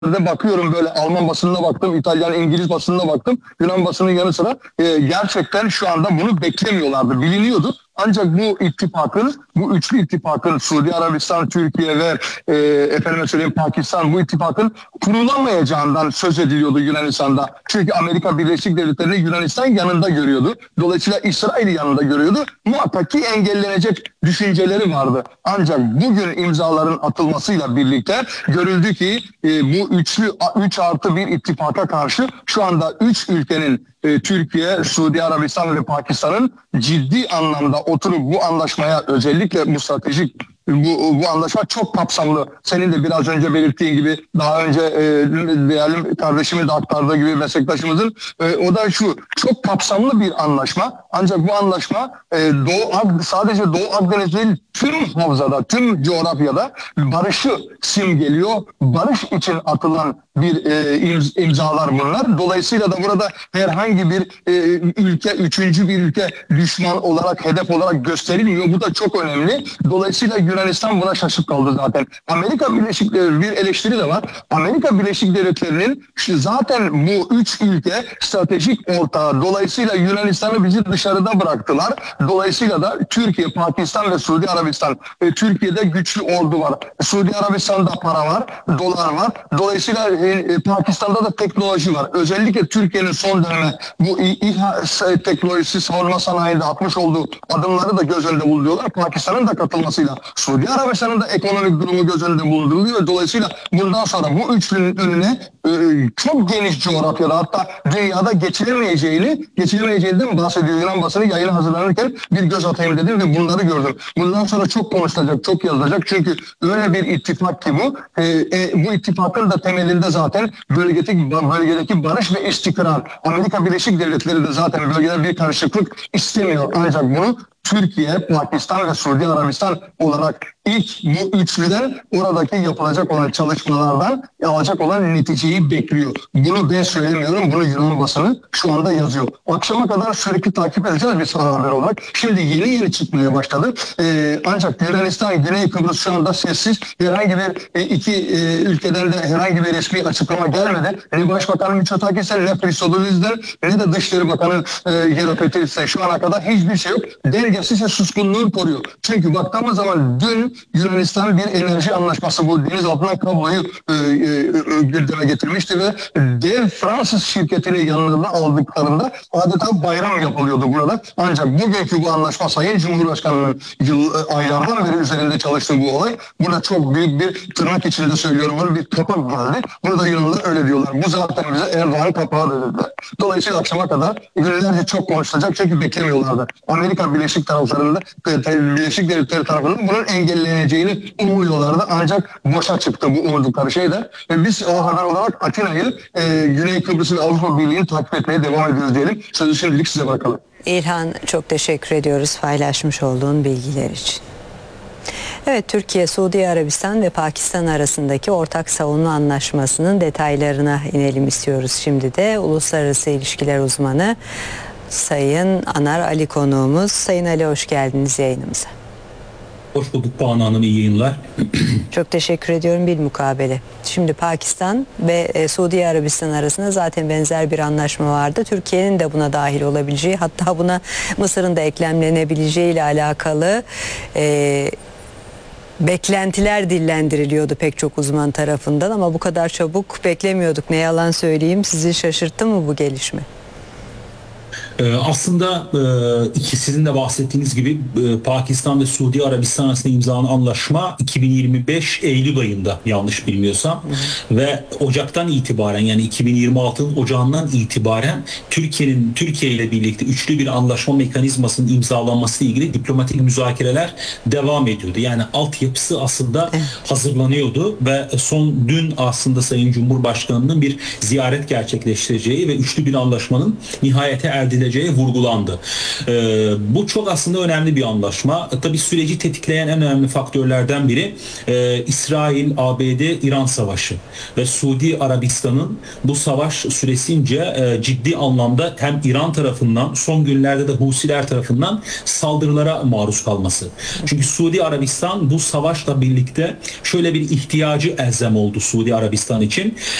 de bakıyorum, böyle Alman basınına baktım, İtalyan, İngiliz basınına baktım, Yunan basının yanı sıra gerçekten şu anda bunu beklemiyorlardı, biliniyordu. Ancak bu üçlü ittifakın Suudi Arabistan, Türkiye ve efendime söyleyeyim Pakistan, bu ittifakın kurulamayacağından söz ediliyordu Yunanistan'da. Çünkü Amerika Birleşik Devletleri'ni Yunanistan yanında görüyordu. Dolayısıyla İsrail'i yanında görüyordu. Muhakkak ki engellenecek düşünceleri vardı. Ancak bugün imzaların atılmasıyla birlikte görüldü ki bu 3+1 ittifaka karşı şu anda 3 ülkenin, Türkiye, Suudi Arabistan ve Pakistan'ın ciddi anlamda oturup bu anlaşmaya, özellikle bu stratejik bu anlaşma çok kapsamlı. Senin de biraz önce belirttiğin gibi, daha önce değerli kardeşimin de aktardığı gibi, meslektaşımızın, o da şu: çok kapsamlı bir anlaşma. Ancak bu anlaşma sadece Doğu Akdeniz değil, tüm havzada, tüm coğrafyada barışı simgeliyor. Barış için atılan bir imzalar bunlar. Dolayısıyla da burada herhangi bir ülke, üçüncü bir ülke düşman olarak, hedef olarak gösterilmiyor. Bu da çok önemli. Dolayısıyla Yunanistan buna şaşıp kaldı zaten. Amerika Birleşik Devletleri, bir eleştiri de var. Amerika Birleşik Devletleri'nin zaten bu üç ülke stratejik ortağı. Dolayısıyla Yunanistan'ı bizi dışarıda bıraktılar. Dolayısıyla da Türkiye, Pakistan ve Suudi Arabistan. Türkiye'de güçlü ordu var. Suudi Arabistan'da para var, dolar var. Dolayısıyla Pakistan'da da teknoloji var. Özellikle Türkiye'nin son döneme bu İHA teknolojisi, savunma sanayinde atmış olduğu adımları da göz önünde bulunuyorlar. Pakistan'ın da katılmasıyla Suudi Arabistan'ın da ekonomik durumu göz önünde bulunduruluyor. Dolayısıyla bundan sonra bu üçlünün önüne çok geniş coğrafyada, hatta dünyada geçilemeyeceğinden bahsediyor. Yunan basını yayına hazırlanırken bir göz atayım dedim ve bunları gördüm. Bundan sonra çok konuşulacak, çok yazılacak. Çünkü öyle bir ittifak ki bu. Bu ittifakın da temelinde zaten bölgedeki barış ve istikrar. Amerika Birleşik Devletleri de zaten bölgede bir karışıklık istemiyor. Ancak bunu Türkiye, Pakistan ve Suudi Arabistan olarak ilk bu üçlüden oradaki yapılacak olan çalışmalardan alacak olan neticeyi bekliyor. Bunu ben söylemiyorum, bunu Yunan basını şu anda yazıyor. Akşama kadar sürekli takip edeceğiz bir saha haber olarak. Şimdi yeni çıkmaya başladı. Ancak Yunanistan, Güney Kıbrıs şu anda sessiz. Herhangi bir iki ülkeden de herhangi bir resmi açıklama gelmedi. Ne Başbakan Mitsotakis'ten, ne Christodoulidis'ten, ne de Dışişleri Bakanı Geropetrits'ten şu ana kadar hiçbir şey yok. Dergesi ise suskunluğu koruyor. Çünkü baktığımız zaman dün Yunanistan bir enerji anlaşması, bu deniz altından kabloyu gündeme getirmişti ve dev Fransız şirketini yanlarına aldıklarında adeta bayram yapılıyordu burada. Ancak bugünkü bu anlaşma, Sayın Cumhurbaşkanı'nın aylardan beri üzerinde çalıştığı bu olay, burada çok büyük bir, tırnak içinde söylüyorum, bunu bir kapak geldi. Bunu da Yunanlılar öyle diyorlar. Bu zaten bize Erdoğan kapağı dediler. Dolayısıyla akşama kadar günlerce çok konuşulacak, çünkü beklemiyorlardı. Amerika Birleşik Devletleri tarafından bunun engelleneceğini umuyorlardı. Ancak boşa çıktı bu umudukları şeyler. Biz o haber olarak Atina'yı, Güney Kıbrıs'ın Avrupa Birliği'ni takip etmeye devam ediyoruz diyelim. Sözü şimdilik size bırakalım. İlhan, çok teşekkür ediyoruz paylaşmış olduğun bilgiler için. Evet, Türkiye, Suudi Arabistan ve Pakistan arasındaki ortak savunma anlaşmasının detaylarına inelim istiyoruz. Şimdi de uluslararası ilişkiler uzmanı Sayın Anar Ali konuğumuz. Sayın Ali, hoş geldiniz yayınımıza. Hoş bulduk Banu Hanım, iyi yayınlar. Çok teşekkür ediyorum. Bilmukabele. Şimdi Pakistan ve Suudi Arabistan arasında zaten benzer bir anlaşma vardı. Türkiye'nin de buna dahil olabileceği, hatta buna Mısır'ın da eklemlenebileceği ile alakalı beklentiler dillendiriliyordu pek çok uzman tarafından, ama bu kadar çabuk beklemiyorduk. Ne yalan söyleyeyim, sizi şaşırttı mı bu gelişme? Aslında sizin de bahsettiğiniz gibi Pakistan ve Suudi Arabistan arasında imzalanan anlaşma 2025 Eylül ayında, yanlış bilmiyorsam, ve Ocak'tan itibaren, yani 2026'nın Ocağından itibaren Türkiye ile birlikte üçlü bir anlaşma mekanizmasının imzalanması ile ilgili diplomatik müzakereler devam ediyordu. Yani altyapısı aslında hazırlanıyordu ve dün aslında Sayın Cumhurbaşkanı'nın bir ziyaret gerçekleştireceği ve üçlü bir anlaşmanın nihayete erdirileceği edileceği vurgulandı. Bu çok aslında önemli bir anlaşma. Tabii süreci tetikleyen en önemli faktörlerden biri İsrail, ABD, İran savaşı ve Suudi Arabistan'ın bu savaş süresince ciddi anlamda hem İran tarafından, son günlerde de Husiler tarafından saldırılara maruz kalması. Çünkü Suudi Arabistan bu savaşla birlikte şöyle bir ihtiyacı elzem oldu Suudi Arabistan için.